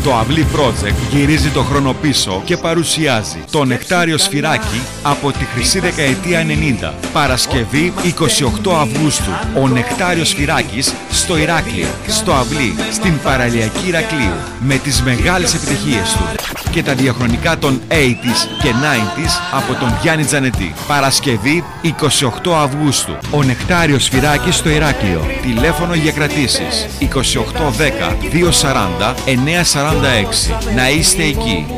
Το Αυλή Project γυρίζει το χρόνο πίσω και παρουσιάζει το Νεκτάριο Σφυράκι από τη χρυσή δεκαετία 90. Παρασκευή 28 Αυγούστου. Ο Νεκτάριος Σφυράκης στο Ηράκλειο, στο Αυλή, στην παραλιακή Ηρακλείου, με τις μεγάλες επιτυχίες του και τα διαχρονικά των 80s και 90s από τον Γιάννη Τζανετή. Παρασκευή 28 Αυγούστου. Ο Νεκτάριος Σφυράκης στο Ηράκλειο. Τηλέφωνο για κρατήσεις 2810 240 946. Να είστε εκεί.